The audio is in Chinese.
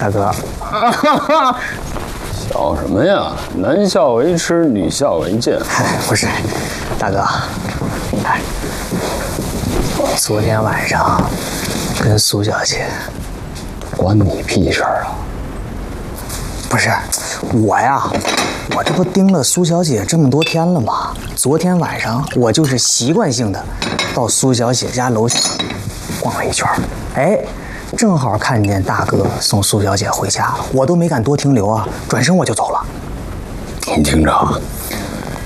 大哥。 笑什么呀？男笑为痴，女笑为贱。 不是，大哥，你看，昨天晚上跟苏小姐， 关你屁事儿啊！ 不是我呀，我这不盯了苏小姐这么多天了吗？昨天晚上我就是习惯性的到苏小姐家楼下逛了一圈，哎，正好看见大哥送苏小姐回家了，我都没敢多停留啊，转身我就走了。 你听着，